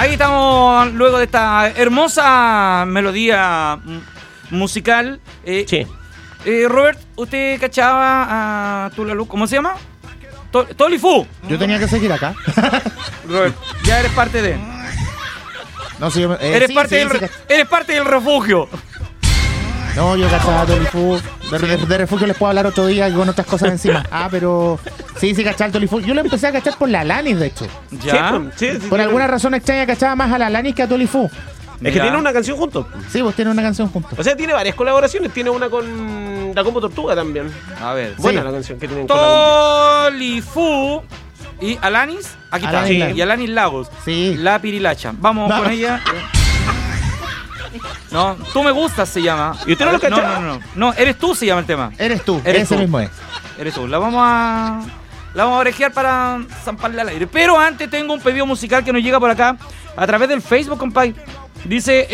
ahí estamos luego de esta hermosa melodía musical. Sí. Robert, ¿usted cachaba a Tulalu? ¿Cómo se llama? Tolifu. Yo tenía que seguir acá. Robert, ya eres parte de... No, sí, eres sí, parte eres parte del refugio. No, yo cachaba a Tolifu. De refugio les puedo hablar otro día con otras cosas encima. Pero sí, cachaba al Tolifu. Yo lo empecé a cachar por la Alanis, de hecho. ¿Ya? Sí, Por alguna razón extraña cachaba más a la Alanis que a Tolifu. Es que tienen una canción juntos. Sí, vos tienen una canción juntos. O sea, tiene varias colaboraciones. Tiene una con la Combo Tortuga también. A ver. Buena Sí. la canción que tienen con la Tolifu y Alanis. Aquí está. Alanis Lagos. Y Alanis Lagos. Sí. La Pirilacha. Vamos No. con ella. No, Tú me gustas se llama. ¿Y usted no A lo ver, cachaba? No, Eres tú se llama el tema. Eres tú, Eres ese tú. mismo es. Eres tú. La vamos a orejear para zamparle al aire. Pero antes tengo un pedido musical que nos llega por acá a través del Facebook, compadre. Dice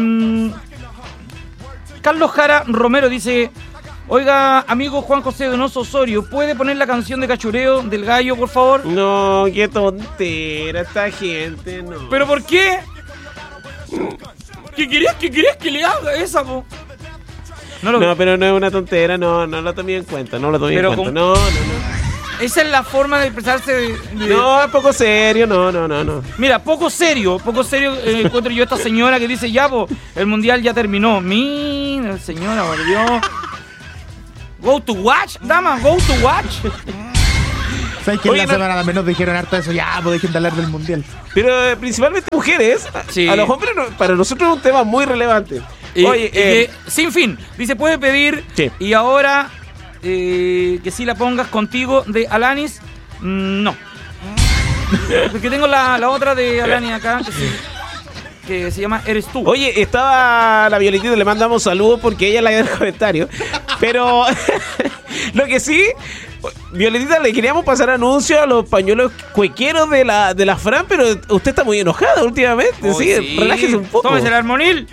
Carlos Jara Romero dice: oiga, amigo Juan José Donoso Osorio, ¿puede poner la canción de Cachureo del Gallo, por favor? No, qué tontera esta gente, no. ¿Pero por qué? ¿Qué querés que le haga esa, po? No, pero no es una tontera, no lo tomé en cuenta, no lo tomé en Pero cuenta. con- No. Esa es la forma de expresarse de... No, es poco serio, no. Mira, poco serio encuentro yo a esta señora que dice: ya, po, el mundial ya terminó. Mira, señora, por Dios. Go to watch, dama, go to watch. ¿Sabes que Oye, en la semana también nos dijeron harto eso? Ya, pues dejen de hablar del mundial. Pero principalmente mujeres, Sí. a los hombres para nosotros es un tema muy relevante. Oye, sin fin, dice: puede pedir. Sí. Y ahora que si la pongas contigo de Alanis, no. Porque tengo la otra de Alanis acá, que se llama Eres tú. Oye, estaba la Violetita, le mandamos saludos porque ella la dio en el comentario. Pero lo que sí, Violetita, le queríamos pasar anuncio a los pañuelos cuequeros de la Fran, pero usted está muy enojada últimamente. Hoy Sí, relájese un poco. Tómese el armonil.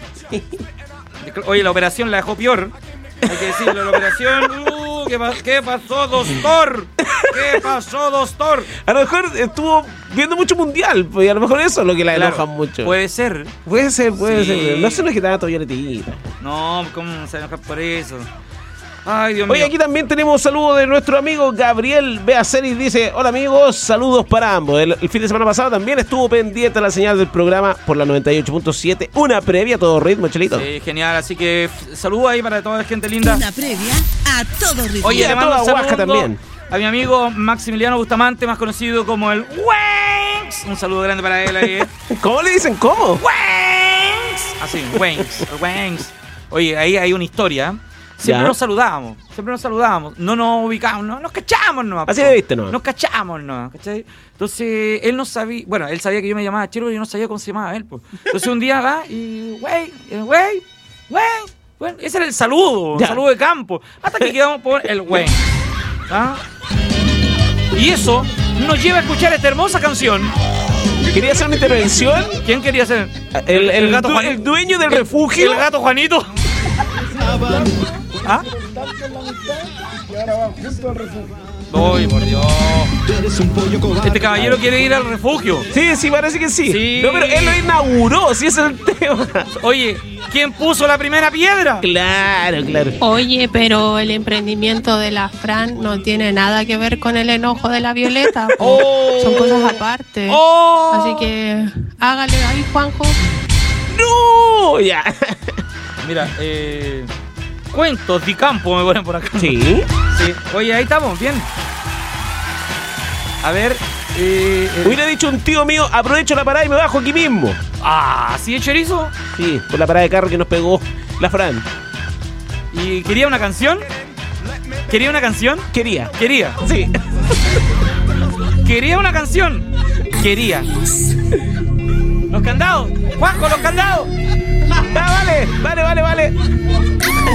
Oye, la operación la dejó peor. Hay que decirlo, la operación. ¿Qué pasó, doctor? ¿Qué pasó, doctor? A lo mejor estuvo viendo mucho mundial, pues, y a lo mejor eso es lo que la Claro, enoja mucho. Puede ser. Puede ser. Sí. No se nos quita tanto Violetita. No, ¿cómo se enoja por eso? Ay, Dios mío. Oye, aquí también tenemos saludos de nuestro amigo Gabriel Beaceris. Dice: hola amigos, saludos para ambos. El fin de semana pasado también estuvo pendiente la señal del programa por la 98.7. Una previa a todo ritmo, Chelito. Sí, genial, así que saludos ahí para toda la gente linda. Una previa a todo ritmo. Oye, a le mando toda un Huasca saludo también. a mi amigo Maximiliano Bustamante, más conocido como el Wanks. Un saludo grande para él ahí. ¿Cómo le dicen? ¿Cómo? Wanks. Así, Wanks. Oye, ahí hay una historia. Siempre Ya. nos saludábamos, no nos ubicamos, no nos cachamos nomás. Así po. de viste, ¿no? Nos cachamos nomás, ¿cachai? Entonces, él no sabía, bueno, él sabía que yo me llamaba Chero, pero yo no sabía cómo se llamaba él, pues. Entonces un día va y, güey, ese era el saludo, Ya. el saludo de campo, hasta que quedamos por el güey. ¿Ah? Y eso nos lleva a escuchar esta hermosa canción. Quería hacer una intervención. ¿Quién quería ser? El gato du- Juanito. el dueño del refugio. El gato Juanito. ¿Ah? Uy, por Dios. Este caballero quiere ir al refugio. Sí, parece que sí. Sí. No, pero él lo inauguró, si ese es el tema. Oye, ¿quién puso la primera piedra? Claro. Oye, pero el emprendimiento de la Fran no tiene nada que ver con el enojo de la Violeta. Po. Oh. Son cosas aparte. Oh. Así que hágale ahí, Juanjo. ¡No! Ya. Mira, cuentos de campo me ponen por acá. Sí. Sí. Oye, ahí estamos, bien. A ver. Hubiera dicho un tío mío: aprovecho la parada y me bajo aquí mismo. ¿Sí es chorizo? Sí, por la parada de carro que nos pegó la Fran. ¿Y quería una canción? ¿Quería una canción? Quería. Sí. ¿Quería una canción? Quería. Los candados. Juanjo, los candados. Vale.